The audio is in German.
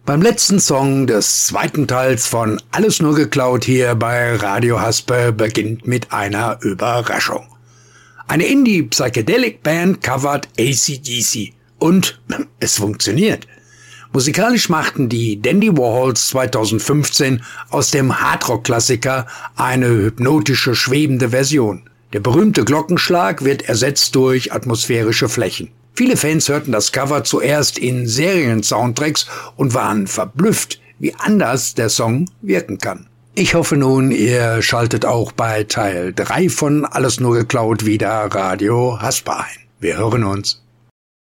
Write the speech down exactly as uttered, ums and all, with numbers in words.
Beim letzten Song des zweiten Teils von Alles nur geklaut hier bei Radio Haspe beginnt mit einer Überraschung. Eine Indie-Psychedelic-Band covert A C D C und es funktioniert. Musikalisch machten die Dandy Warhols zweitausendfünfzehn aus dem Hardrock-Klassiker eine hypnotische, schwebende Version. Der berühmte Glockenschlag wird ersetzt durch atmosphärische Flächen. Viele Fans hörten das Cover zuerst in Serien-Soundtracks und waren verblüfft, wie anders der Song wirken kann. Ich hoffe nun, ihr schaltet auch bei Teil drei von Alles nur geklaut wieder Radio Haspe ein. Wir hören uns.